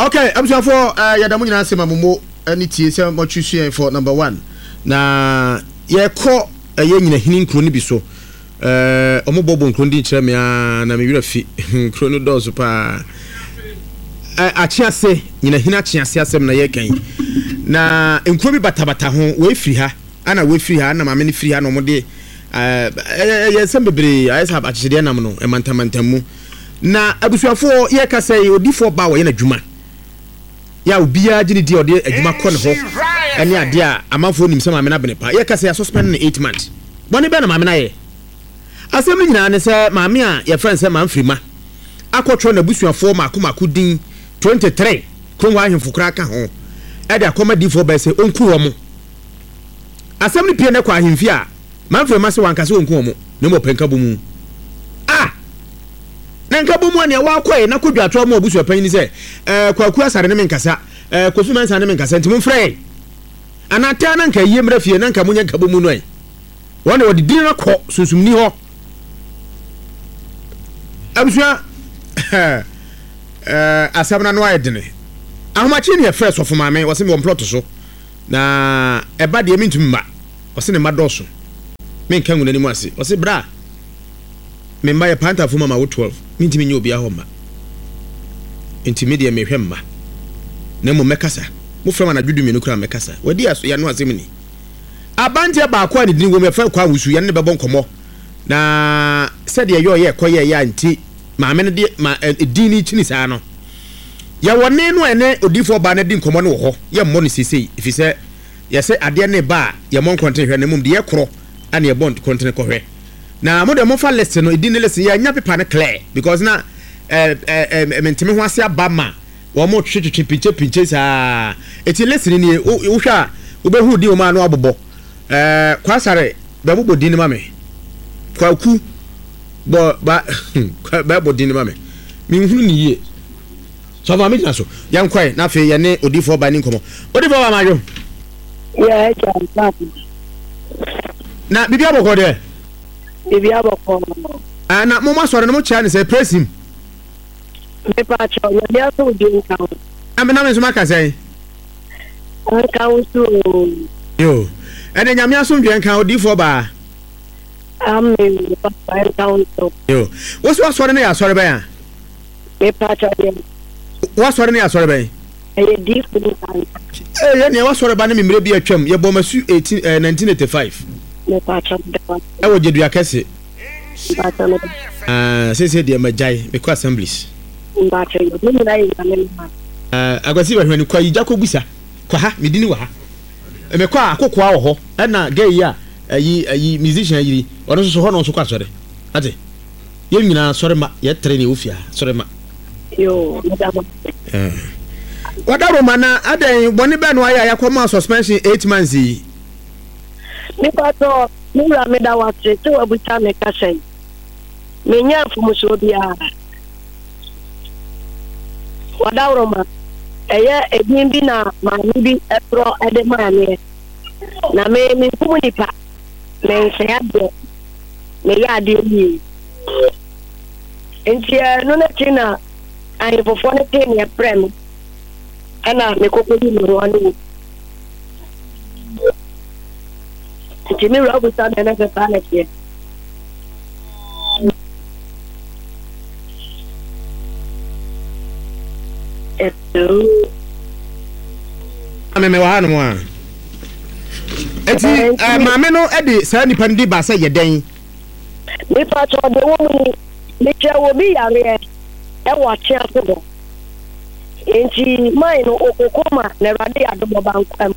Okay, I'm sure for Yadamu Nasema Momo any TSM Mochusian for number 1. Na ye ko nyina hinin kroni bi so. Omobobo nkrondi kyeremia na me wira fi krono dozo pa. Achiase nyina hina achiase asem na ye kan. Na nkrobi batabata ho we firi ha. Ana we firi ha na ma me ni firi ha no mo de ye sem bebre ayesa achichede nam no emantamantamu. Na abusuafo ye ka say odifo ba wo ye na dwuma. Ya ubia gini di ode adwuma kɔ ne ho ene ade a amanfo nim sɛ maame na bene pa ye ka sɛ ya suspend ne 8 months bɔne bɛ na maame na ye asɛm ni nyina ne sɛ maame a ye friend sɛ manfrima akɔtro na busuafo makomako din 23 kronwa ahemfo kra ka ho ɛde akɔma difo bɛ sɛ onku wo mo asɛm ni pie ne kɔ ahemfi a manfrima sɛ wanka sɛ onku wo mo ne mo penka bo mu nanka bomu ane wa koye na kodwa to ma obusu apanyi ni se kwaku asare ne menkasa kofi mansa ne menkasa ntimu frɛ anata nanka yemra fie nanka munya nka bomu no ai wona wodi din na kɔ sunsumni ho abusua asabna no ayedene ahomachi ne frɛ sofo maame wose me won plot so na eba de mintum ma wose ne madoso menka nguna ni mu ase wose bra memba ya panta fuma ma 12 mintimi nyi obi ahoma intermediate mehwemma na mo mekasa mo frama na dwudu menu kra mekasa wadi aso ya no asemi abante ba akwa ni din wo mefa kwa wusu ya ne bebo nkomo na sede ye ye koye ya nti maame ne de ma dini chini saa no ya wone no ene odifo ba na di nkomo no ho ye mmɔ no sesei ifise ye se ade ne ba ye mon content hwe ne mum de ye kro ane ye bond content ko hwe na mo de mo fa list no edin list ya nya paper na clear because na mentime ho ase abama wo mo twetwe pinche saa eti list ni wo hwa wo be hu di o ma no abobo kwasare be bo din ma me kwaku bo ba ba bo din ma me mi hunu ni ye so ba me na so yan kwai na fe ye ne odifo ba ni nkomo odifo ba ma jo yeah na bibia boko de bibia boko na mo ma sore no mo chia ne say praise him me pa cho ya dia so di nkan amena me so maka say nkan so yo ene nyame aso ndwen kan odifo ba amen pa nkan so yo wo so sore ne ya sore ba ya me pa cho ya wo sore ne ya sore ba e di fu nkan ye ne wo sore ba ne mimre bi atwam ye bo masu 1985 me pa cho e wo jedua kese ba se de majai me ko assemblies ba cho yo me na yi agwasi ba hwani kwa yijako busa kwa ha medini wa ha me kwa akokwa wo ho na gay ya ayi musician yiri ono so ho no so kwa sore ate ye nyina sore ma ye training ofia sore ma yo madam wadaro mana adan boni be no aya yakoma suspension 8 months yi me pato me ra me da wa tre to abuta me ka sei me nya fumu so bia wadaro ma eye edin bi na ma ni bi epro ede ma ne na me fumu ni pa me se ya de me ya de ni entia no na tina ai fofo ne tin ya prem ana me kokodi no anu Jimmy Robinson and the planet here. Hello. Me wa no a. Eti maame no e de sa nipa ndi ba sa ye den. Me pa to de wo me che wo bi yare e wa che aso. Enti mai no okokoma na rade adobo bankwam.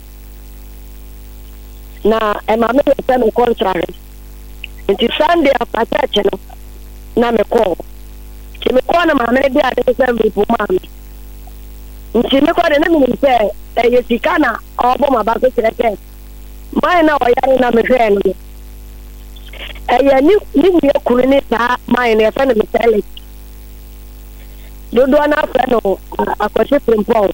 Na ema me pe me contract nti Sunday after church no na me call ti me call na ma me dia de se me bu ma me nti me call na me say e sika na obo ma ba ko tireke mai na o yare na me hwe no ya ni me kuru ni ta mai na fa na me tele do na fa no akwese prempon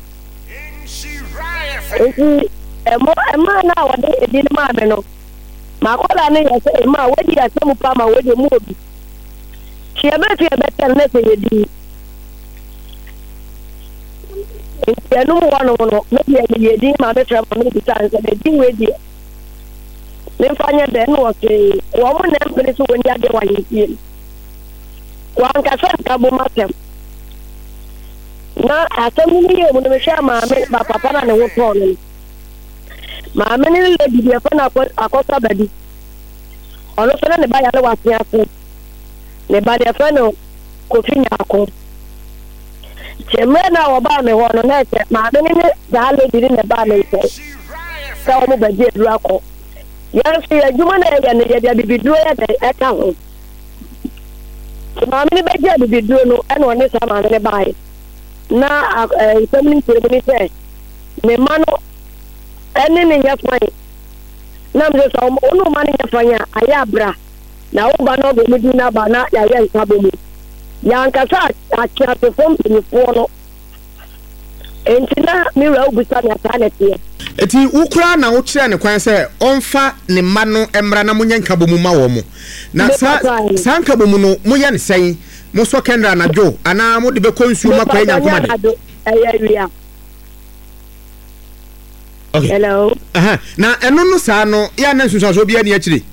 emo na wade edin ma me no ma kola ne ya se ma wadi ya se mu pa ma wadi mu obi ti e be tel ne se yedi enu mu wano no maybe ye di ma be tra ma be tan se be di we di me fanya de no okay wo mo na mpere so woni ade wa yi wa nka sa ka bo matem na asamu ni ye mo me sha ma me ba papa na ne wo to no ma me ni le di e fa na akosa badi ono so na ne ba ya le wa tia ko ne ba de fa no ko fi nya ko chemena wa ba me wono na che ma me ni da le di ne ba me che ka o mo ba je dura ko ya si adwuma na ya ne ya bibidu ya da eka ho ma me ni ba je bibidu no e no ne sa ma ne ba yi na family ceremony say me mano ene ne ya fine na me so onu ma ne ya fine aya bra na wo ba no be mu di na ba na ya ya nsabo mu ya nkasa akia te fom ni fono entina mi ra obusa na tanete eti ukura na wo kire ne kwan se onfa ne ma no emra na munya nka bomu ma wo mu na sa nka bomu no muya ne sen mo so kendra na jo ana mo de be konsu ma kwa nya nkoma de okay hello na eno no sa no ya na nsusu so bia ne akire